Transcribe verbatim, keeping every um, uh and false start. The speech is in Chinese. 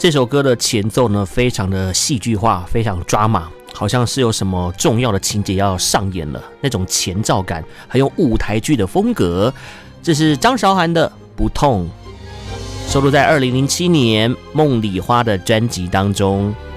这首歌的前奏呢，非常的戏剧化，非常抓马，好像是有什么重要的情节要上演了，那种前兆感，很有舞台剧的风格。这是张韶涵的《不痛》，收录在二零零七年梦里花的专辑当中。